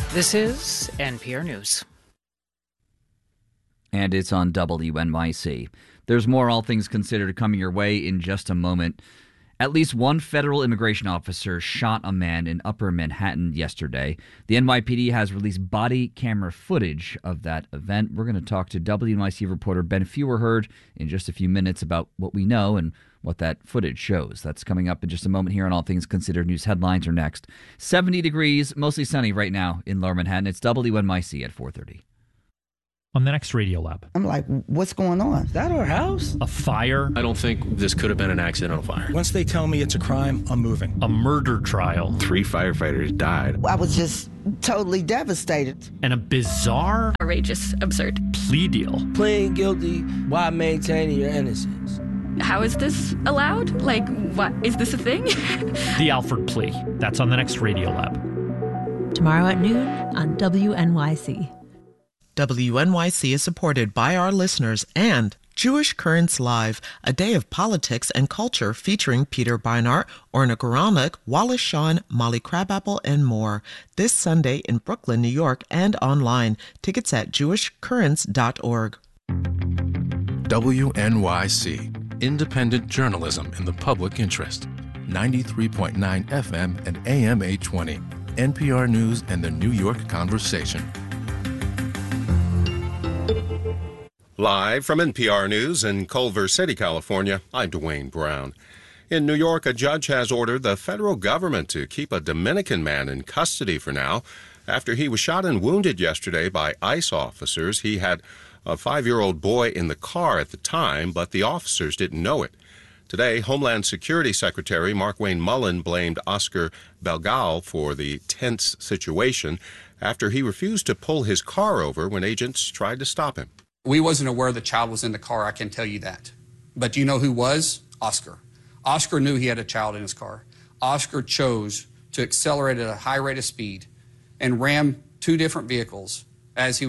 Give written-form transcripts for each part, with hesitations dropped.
This is NPR News. And it's on WNYC. There's more All Things Considered coming your way in just a moment. At least one federal immigration officer shot a man in Upper Manhattan yesterday. The NYPD has released body camera footage of that event. We're going to talk to WNYC reporter Ben Feuerherd in just a few minutes about what we know and what that footage shows. That's coming up in just a moment here on All Things Considered. News headlines are next. 70 degrees, mostly sunny right now in Lower Manhattan. It's WNYC at 4:30. On the next Radio Lab. I'm like, what's going on? Is that our house? A fire. I don't think this could have been an accidental fire. Once they tell me it's a crime, I'm moving. A murder trial. 3 firefighters died. I was just totally devastated. And a bizarre, outrageous, absurd plea deal. Pleading guilty while maintaining your innocence. How is this allowed? Like, what? Is this a thing? The Alford plea. That's on the next Radio Lab. Tomorrow at noon on WNYC. WNYC is supported by our listeners and Jewish Currents Live, a day of politics and culture featuring Peter Beinart, Orna Guralnick, Wallace Shawn, Molly Crabapple, and more. This Sunday in Brooklyn, New York, and online. Tickets at jewishcurrents.org. WNYC, independent journalism in the public interest. 93.9 FM and AM 820. NPR News and the New York Conversation. Live from NPR News in Culver City, California, I'm Dwayne Brown. In New York, a judge has ordered the federal government to keep a Dominican man in custody for now after he was shot and wounded yesterday by ICE officers. He had a 5-year-old boy in the car at the time, but the officers didn't know it. Today, Homeland Security Secretary Markwayne Mullin blamed Oscar Belgal for the tense situation after he refused to pull his car over when agents tried to stop him. We wasn't aware the child was in the car, I can tell you that. But do you know who was? Oscar. Oscar knew he had a child in his car. Oscar chose to accelerate at a high rate of speed and ram 2 different vehicles as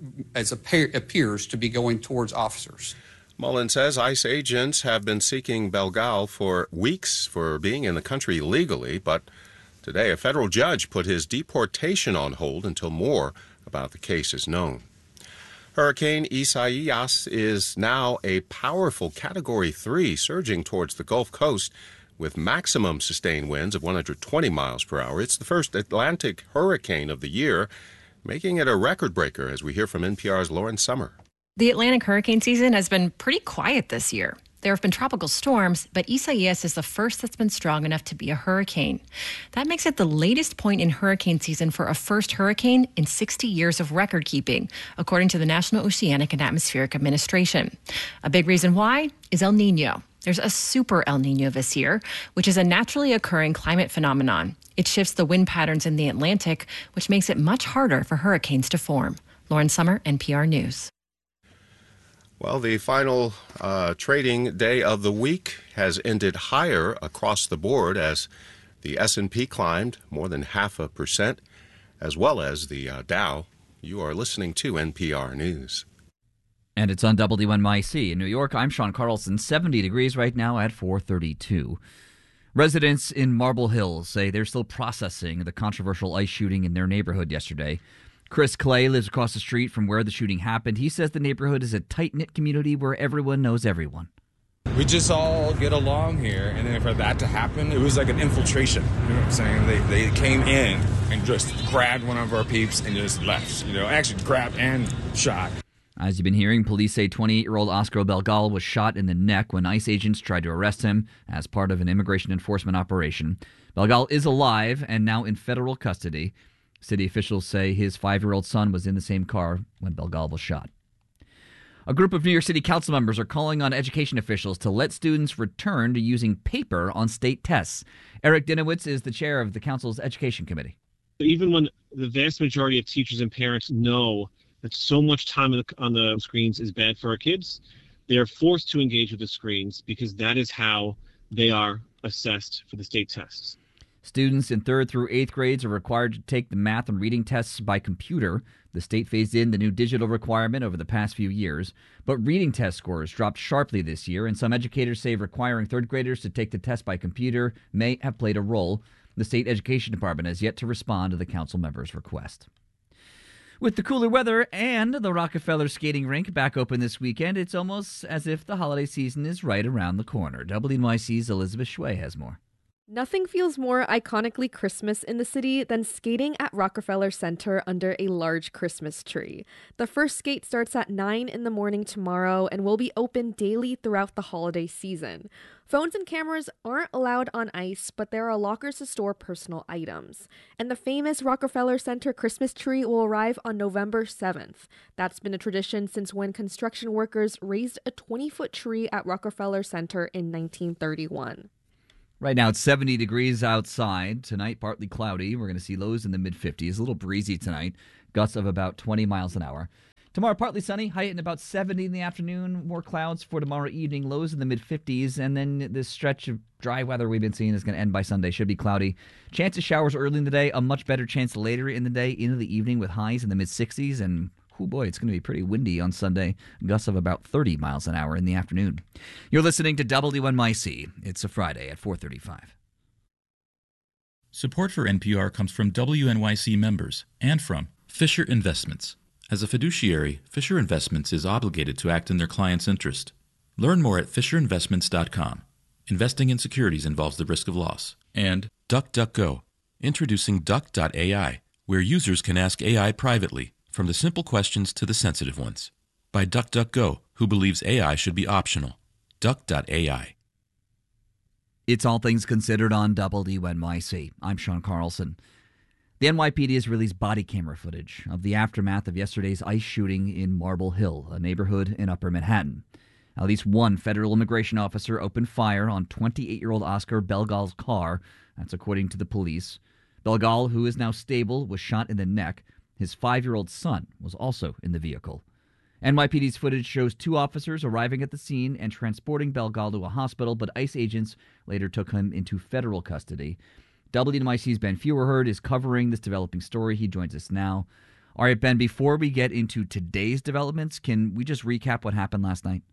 appears to be going towards officers. Mullin says ICE agents have been seeking Belgal for weeks for being in the country illegally, but today a federal judge put his deportation on hold until more about the case is known. Hurricane Isaias is now a powerful Category 3 surging towards the Gulf Coast with maximum sustained winds of 120 miles per hour. It's the first Atlantic hurricane of the year, making it a record breaker, as we hear from NPR's Lauren Summer. The Atlantic hurricane season has been pretty quiet this year. There have been tropical storms, but Isaias is the first that's been strong enough to be a hurricane. That makes it the latest point in hurricane season for a first hurricane in 60 years of record keeping, according to the National Oceanic and Atmospheric Administration. A big reason why is El Nino. There's a super El Nino this year, which is a naturally occurring climate phenomenon. It shifts the wind patterns in the Atlantic, which makes it much harder for hurricanes to form. Lauren Summer, NPR News. Well, the final trading day of the week has ended higher across the board as the S&P climbed more than 0.5%, as well as the Dow. You are listening to NPR News. And it's on WNYC. In New York, I'm Sean Carlson. 70 degrees right now at 4:32. Residents in Marble Hill say they're still processing the controversial ICE shooting in their neighborhood yesterday. Chris Clay lives across the street from where the shooting happened. He says the neighborhood is a tight-knit community where everyone knows everyone. We just all get along here, and then for that to happen, it was like an infiltration. You know what I'm saying? They came in and just grabbed one of our peeps and just left. You know, actually grabbed and shot. As you've been hearing, police say 28-year-old Oscar Belgal was shot in the neck when ICE agents tried to arrest him as part of an immigration enforcement operation. Belgal is alive and now in federal custody. City officials say his 5-year-old son was in the same car when Belgal was shot. A group of New York City council members are calling on education officials to let students return to using paper on state tests. Eric Dinowitz is the chair of the council's education committee. Even when the vast majority of teachers and parents know that so much time on the screens is bad for our kids, they are forced to engage with the screens because that is how they are assessed for the state tests. Students in 3rd through 8th grades are required to take the math and reading tests by computer. The state phased in the new digital requirement over the past few years. But reading test scores dropped sharply this year, and some educators say requiring 3rd graders to take the test by computer may have played a role. The state education department has yet to respond to the council members' request. With the cooler weather and the Rockefeller skating rink back open this weekend, it's almost as if the holiday season is right around the corner. WNYC's Elizabeth Shway has more. Nothing feels more iconically Christmas in the city than skating at Rockefeller Center under a large Christmas tree. The first skate starts at 9 in the morning tomorrow and will be open daily throughout the holiday season. Phones and cameras aren't allowed on ice, but there are lockers to store personal items. And the famous Rockefeller Center Christmas tree will arrive on November 7th. That's been a tradition since when construction workers raised a 20-foot tree at Rockefeller Center in 1931. Right now, it's 70 degrees outside. Tonight, partly cloudy. We're going to see lows in the mid-50s. A little breezy tonight. Gusts of about 20 miles an hour. Tomorrow, partly sunny. High in about 70 in the afternoon. More clouds for tomorrow evening. Lows in the mid-50s. And then this stretch of dry weather we've been seeing is going to end by Sunday. Should be cloudy. Chance of showers early in the day. A much better chance later in the day into the evening with highs in the mid-60s. And oh boy, it's going to be pretty windy on Sunday. Gusts of about 30 miles an hour in the afternoon. You're listening to WNYC. It's a Friday at 4:35. Support for NPR comes from WNYC members and from Fisher Investments. As a fiduciary, Fisher Investments is obligated to act in their client's interest. Learn more at FisherInvestments.com. Investing in securities involves the risk of loss. And DuckDuckGo, introducing Duck.ai, where users can ask AI privately, from the simple questions to the sensitive ones. By DuckDuckGo, who believes AI should be optional. Duck.ai. It's All Things Considered on WNYC. I'm Sean Carlson. The NYPD has released body camera footage of the aftermath of yesterday's ICE shooting in Marble Hill, a neighborhood in Upper Manhattan. At least one federal immigration officer opened fire on 28-year-old Oscar Belgal's car. That's according to the police. Belgal, who is now stable, was shot in the neck. His 5-year-old son was also in the vehicle. NYPD's footage shows two officers arriving at the scene and transporting Belgal to a hospital, but ICE agents later took him into federal custody. WNYC's Ben Feuerherd is covering this developing story. He joins us now. All right, Ben, before we get into today's developments, can we just recap what happened last night?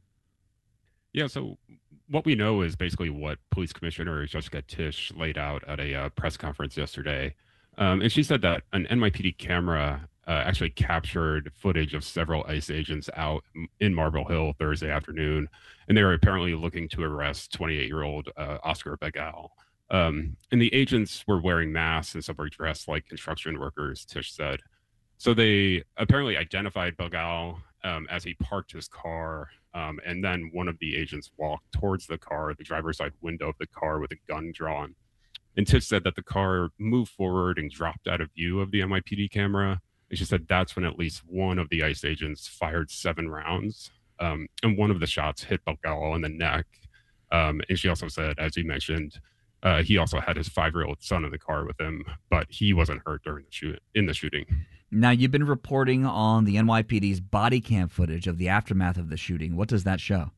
Yeah, so what we know is basically what Police Commissioner Jessica Tisch laid out at a press conference yesterday. And she said that an NYPD camera actually captured footage of several ICE agents out in Marble Hill Thursday afternoon, and they were apparently looking to arrest 28-year-old Oscar Belgal. And the agents were wearing masks and some were dressed like construction workers, Tisch said. So they apparently identified Belgal as he parked his car, and then one of the agents walked towards the car, the driver's side window of the car with a gun drawn. And Tisch said that the car moved forward and dropped out of view of the NYPD camera. And she said that's when at least one of the ICE agents fired 7 rounds. And one of the shots hit Belgal in the neck. And she also said, as you mentioned, he also had his 5-year-old son in the car with him, but he wasn't hurt during the shooting. Now, you've been reporting on the NYPD's body cam footage of the aftermath of the shooting. What does that show?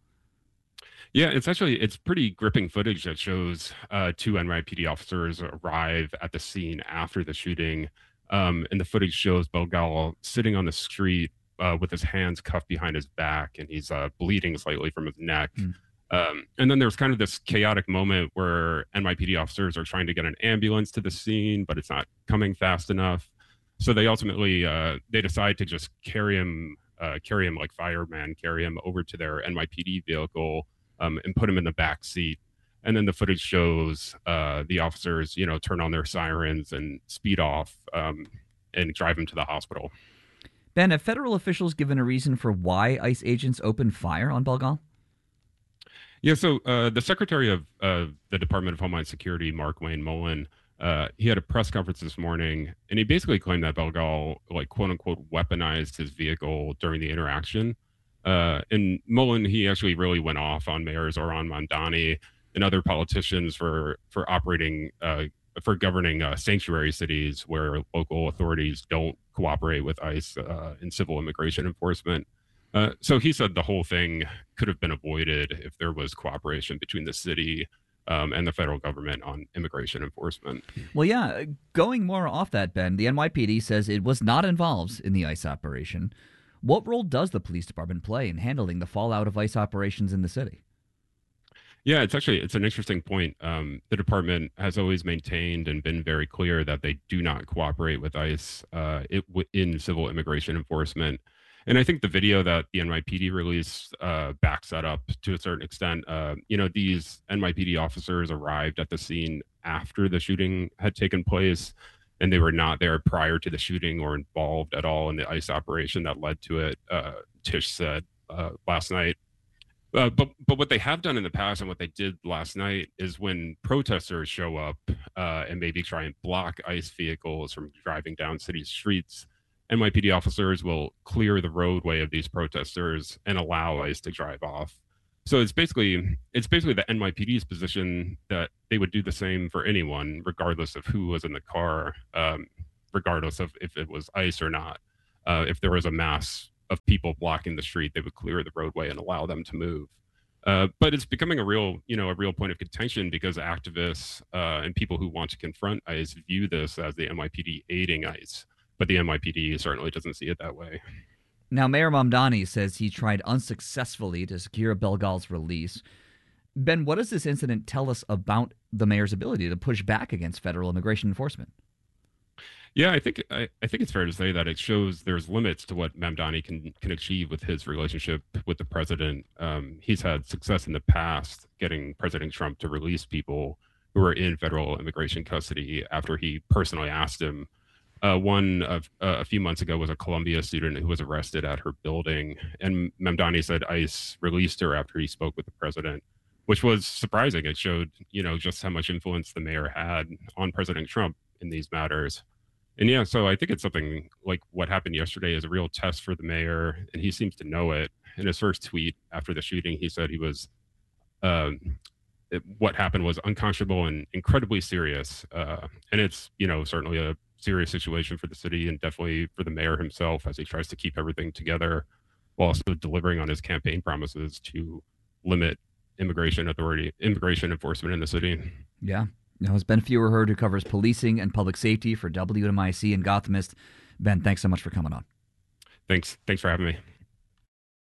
Yeah, it's pretty gripping footage that shows 2 NYPD officers arrive at the scene after the shooting. And the footage shows Belgal sitting on the street with his hands cuffed behind his back, and he's bleeding slightly from his neck. And then there's kind of this chaotic moment where NYPD officers are trying to get an ambulance to the scene, but it's not coming fast enough. So they ultimately they decide to just carry him like firemen, carry him over to their NYPD vehicle and put him in the back seat. And then the footage shows the officers, turn on their sirens and speed off and drive him to the hospital. Ben, have federal officials given a reason for why ICE agents opened fire on Belgal? Yeah, so the Secretary of the Department of Homeland Security, Mark Wayne Mullen, he had a press conference this morning, and he basically claimed that Belgal, quote unquote, weaponized his vehicle during the interaction. And Mullen, he actually really went off on Mayor Zohran Mamdani and other politicians for governing sanctuary cities where local authorities don't cooperate with ICE in civil immigration enforcement. So he said the whole thing could have been avoided if there was cooperation between the city and the federal government on immigration enforcement. Well, yeah, going more off that, Ben, the NYPD says it was not involved in the ICE operation. What role does the police department play in handling the fallout of ICE operations in the city? Yeah, it's an interesting point. The department has always maintained and been very clear that they do not cooperate with ICE in civil immigration enforcement. And I think the video that the NYPD released backs that up to a certain extent. These NYPD officers arrived at the scene after the shooting had taken place, and they were not there prior to the shooting or involved at all in the ICE operation that led to it, Tish said last night. But what they have done in the past and what they did last night is when protesters show up and maybe try and block ICE vehicles from driving down city streets, NYPD officers will clear the roadway of these protesters and allow ICE to drive off. So it's basically the NYPD's position that they would do the same for anyone, regardless of who was in the car, regardless of if it was ICE or not. If there was a mass of people blocking the street, they would clear the roadway and allow them to move. But it's becoming a real point of contention because activists and people who want to confront ICE view this as the NYPD aiding ICE, but the NYPD certainly doesn't see it that way. Now, Mayor Mamdani says he tried unsuccessfully to secure Belgal's release. Ben, what does this incident tell us about the mayor's ability to push back against federal immigration enforcement? Yeah, I think it's fair to say that it shows there's limits to what Mamdani can achieve with his relationship with the president. He's had success in the past getting President Trump to release people who were in federal immigration custody after he personally asked him. One of a few months ago was a Columbia student who was arrested at her building, and Mamdani said ICE released her after he spoke with the president, which was surprising. It showed, just how much influence the mayor had on President Trump in these matters. And yeah, so I think it's something like what happened yesterday is a real test for the mayor, and he seems to know it. In his first tweet after the shooting, he said what happened was unconscionable and incredibly serious. And it's, certainly a serious situation for the city and definitely for the mayor himself as he tries to keep everything together while also delivering on his campaign promises to limit immigration enforcement in the city. Yeah. Now, it's Ben Feuerherd, who covers policing and public safety for WNYC and Gothamist. Ben, thanks so much for coming on. Thanks for having me.